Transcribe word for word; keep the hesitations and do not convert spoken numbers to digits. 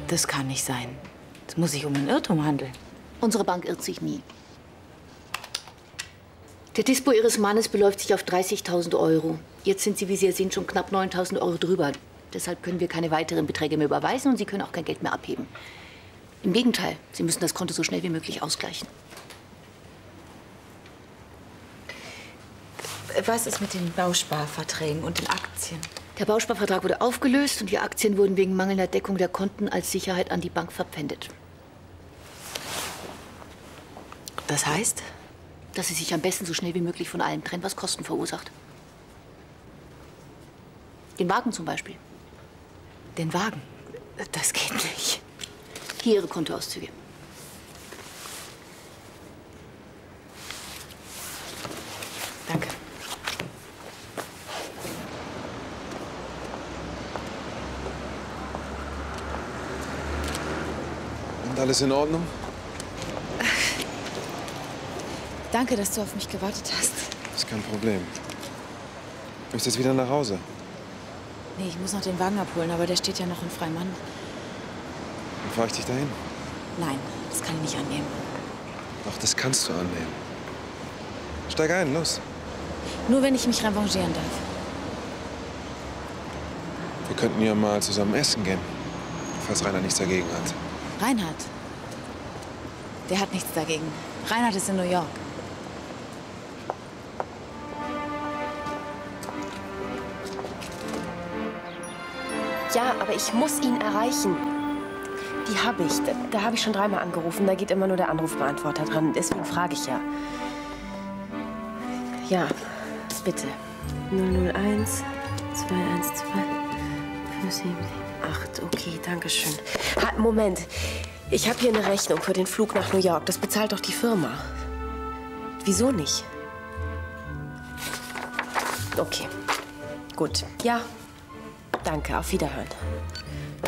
Das kann nicht sein. Es muss sich um einen Irrtum handeln. Unsere Bank irrt sich nie. Der Dispo Ihres Mannes beläuft sich auf dreißigtausend Euro. Jetzt sind Sie, wie Sie sehen, schon knapp neuntausend Euro drüber. Deshalb können wir keine weiteren Beträge mehr überweisen und Sie können auch kein Geld mehr abheben. Im Gegenteil, Sie müssen das Konto so schnell wie möglich ausgleichen. Was ist mit den Bausparverträgen und den Aktien? Der Bausparvertrag wurde aufgelöst und die Aktien wurden wegen mangelnder Deckung der Konten als Sicherheit an die Bank verpfändet. Das heißt? Dass Sie sich am besten so schnell wie möglich von allem trennen, was Kosten verursacht. Den Wagen zum Beispiel. Den Wagen? Das geht nicht. Hier Ihre Kontoauszüge. Danke. Und alles in Ordnung? Danke, dass du auf mich gewartet hast. Ist kein Problem. Möchtest du wieder nach Hause? Nee, ich muss noch den Wagen abholen, aber der steht ja noch in Freimann. Dann fahre ich dich dahin. Nein, das kann ich nicht annehmen. Doch, das kannst du annehmen. Steig ein, los. Nur wenn ich mich revanchieren darf. Wir könnten ja mal zusammen essen gehen, falls Rainer nichts dagegen hat. Reinhard. Der hat nichts dagegen. Reinhard ist in New York. Ja, aber ich muss ihn erreichen. Die habe ich. Da, da habe ich schon dreimal angerufen. Da geht immer nur der Anrufbeantworter dran. Deswegen frage ich ja. Ja, bitte. null null eins zwei eins zwei fünf sieben sieben acht. Okay, danke schön. Ha, Moment. Ich habe hier eine Rechnung für den Flug nach New York. Das bezahlt doch die Firma. Wieso nicht? Okay. Gut. Ja. Danke. Auf Wiederhören.